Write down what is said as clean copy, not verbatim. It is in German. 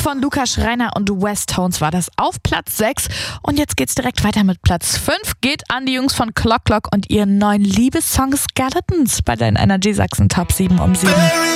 von Lukas Schreiner und West-Tones war das auf Platz 6. Und jetzt geht's direkt weiter mit Platz 5. Geht an die Jungs von Clock Clock und ihren neuen Liebessong Skeletons bei den Energy Sachsen Top 7 um 7.